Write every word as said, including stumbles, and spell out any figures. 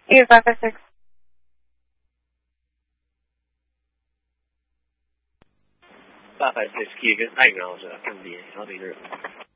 eight five five six. five five six Keegan，爱苗是吧？看别，然后这个。